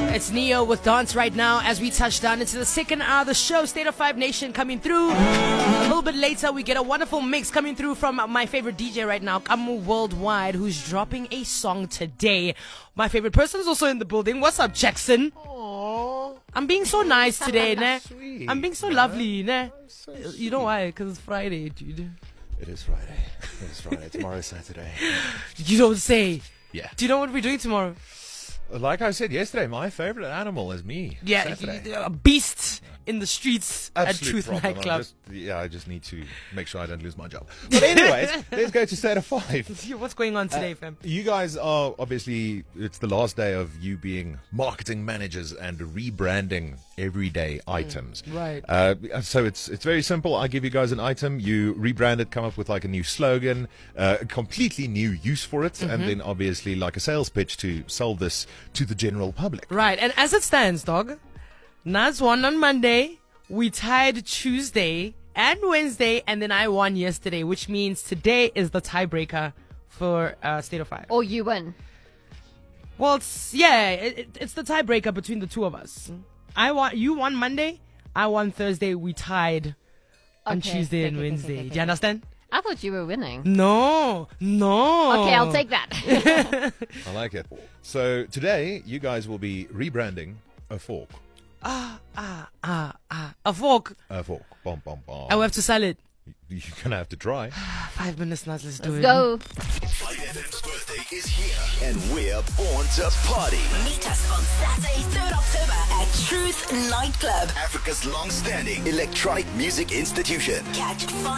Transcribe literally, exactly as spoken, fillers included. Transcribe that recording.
It's Neo with Dance right now as we touch down into the second hour of the show. State of Five Nation coming through. A little bit later, we get a wonderful mix coming through from my favorite D J right now, Kamu Worldwide, who's dropping a song today. My favorite person is also in the building. What's up, Jackson? Aww. I'm being so nice today, ne? Sweet, I'm being so man. lovely, ne? So You know why? Because it's Friday, dude. It is Friday. It is Friday. Tomorrow's Saturday. You don't say. Yeah. Do you know what we're doing tomorrow? Like I said yesterday, my favorite animal is me. Yeah, Saturday. a beast in the streets Absolute at Truth problem. I'm Nightclub. Just, yeah, I just need to make sure I don't lose my job. But anyways, let's go to State of Five. What's going on today, Uh, fam? You guys are obviously, it's the last day of you being marketing managers and rebranding everyday items. right. Uh, so it's it's very simple. I give you guys an item, you rebrand it, come up with like a new slogan, uh, a completely new use for it, and then obviously like a sales pitch to sell this to the general public. Right, and as it stands, dog, Nas won on Monday, we tied Tuesday and Wednesday, and then I won yesterday, which means today is the tiebreaker for uh, State of Five. Or you win. Well, it's, yeah, it, it- it's the tiebreaker between the two of us. I won, you won Monday, I won Thursday, we tied on Okay, Tuesday and okay, okay, Wednesday. okay, Do you understand? I thought you were winning. No, no. Okay, I'll take that. I like it. So today, you guys will be rebranding a fork. Ah, ah, ah, ah. A fork. A fork. Bom, bom, bom. I will have to sell it. You're going to have to try. Five minutes, Nas, let's do Let's it. go. Five F M's birthday is here, and we're born to party. Meet us on Saturday, third October at Truth Nightclub. Africa's long-standing electronic music institution. Catch five